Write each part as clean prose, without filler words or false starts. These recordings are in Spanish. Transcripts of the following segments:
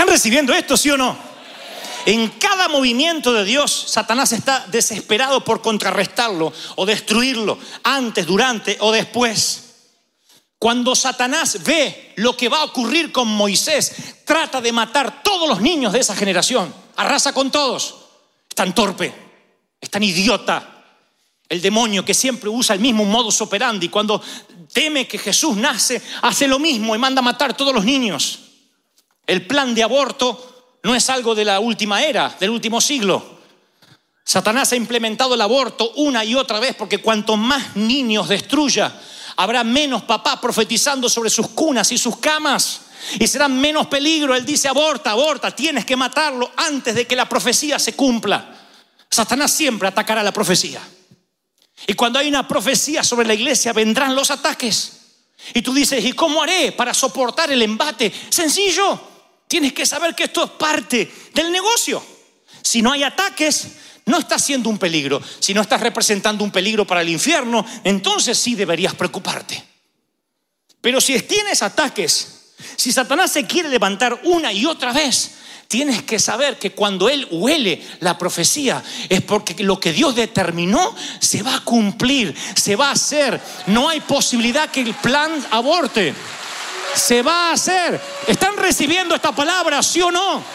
¿Están recibiendo esto, sí o no? En cada movimiento de Dios, Satanás está desesperado por contrarrestarlo o destruirlo, antes, durante o después. Cuando Satanás ve lo que va a ocurrir con Moisés, trata de matar todos los niños de esa generación. Arrasa con todos. Es tan torpe, es tan idiota. El demonio que siempre usa el mismo modus operandi. Cuando teme que Jesús nace, hace lo mismo y manda a matar todos los niños. El plan de aborto no es algo de la última era, del último siglo. Satanás ha implementado el aborto una y otra vez porque cuanto más niños destruya, habrá menos papás profetizando sobre sus cunas y sus camas. Y será menos peligro. Él dice: aborta, aborta, tienes que matarlo antes de que la profecía se cumpla. Satanás siempre atacará la profecía. Y cuando hay una profecía sobre la iglesia, vendrán los ataques. Y tú dices: ¿y cómo haré para soportar el embate? Sencillo, tienes que saber que esto es parte del negocio. Si no hay ataques, no estás siendo un peligro. Si no estás representando un peligro para el infierno, entonces sí deberías preocuparte. Pero si tienes ataques, si Satanás se quiere levantar una y otra vez, tienes que saber que cuando él huele la profecía es porque lo que Dios determinó se va a cumplir, se va a hacer. No hay posibilidad que el plan aborte. Se va a hacer. ¿Están recibiendo esta palabra, sí o no?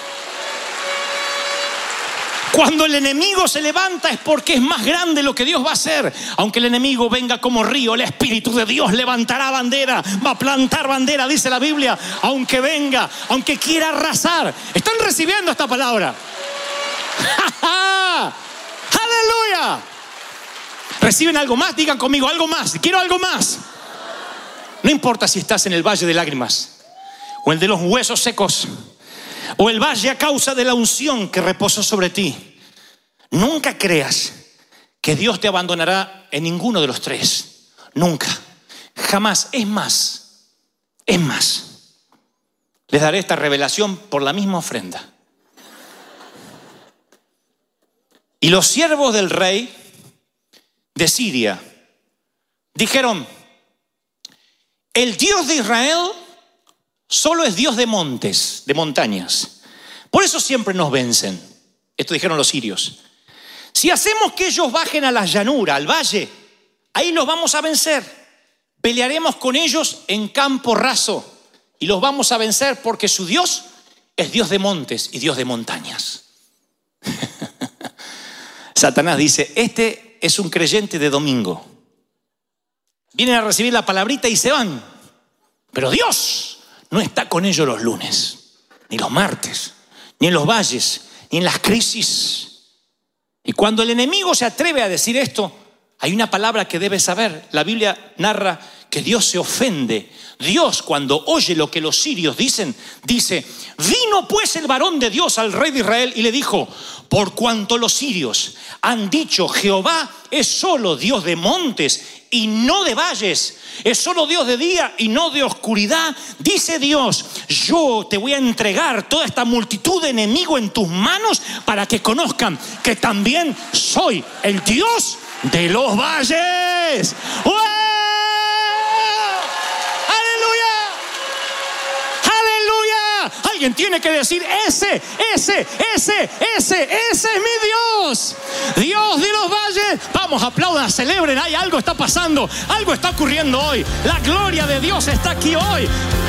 Cuando el enemigo se levanta es porque es más grande lo que Dios va a hacer. Aunque el enemigo venga como río, el Espíritu de Dios levantará bandera, va a plantar bandera, dice la Biblia. Aunque venga, aunque quiera arrasar. ¿Están recibiendo esta palabra? ¡Aleluya! ¿Reciben algo más? Digan conmigo: algo más. Quiero algo más. No importa si estás en el valle de lágrimas o el de los huesos secos, o el valle a causa de la unción que reposó sobre ti. Nunca creas que Dios te abandonará en ninguno de los tres. Nunca, jamás. Es más, les daré esta revelación por la misma ofrenda. Y los siervos del rey de Siria dijeron: el Dios de Israel solo es Dios de montes, de montañas. Por eso siempre nos vencen. Esto dijeron los sirios. Si hacemos que ellos bajen a la llanura, al valle, ahí los vamos a vencer. Pelearemos con ellos en campo raso y los vamos a vencer porque su Dios es Dios de montes y Dios de montañas. Satanás dice: este es un creyente de domingo. Vienen a recibir la palabrita y se van. Pero Dios no está con ellos los lunes, ni los martes, ni en los valles, ni en las crisis. Y cuando el enemigo se atreve a decir esto, hay una palabra que debes saber. La Biblia narra que Dios se ofende. Dios, cuando oye lo que los sirios dicen, dice: vino pues el varón de Dios al rey de Israel y le dijo: por cuanto los sirios han dicho Jehová es solo Dios de montes y no de valles, es solo Dios de día y no de oscuridad, dice Dios: yo te voy a entregar toda esta multitud de enemigos en tus manos para que conozcan que también soy el Dios de los valles. ¡Ué! Alguien tiene que decir: ese es mi Dios, Dios de los valles. Vamos, aplaudan, celebren. Algo está pasando, algo está ocurriendo hoy. La gloria de Dios está aquí hoy.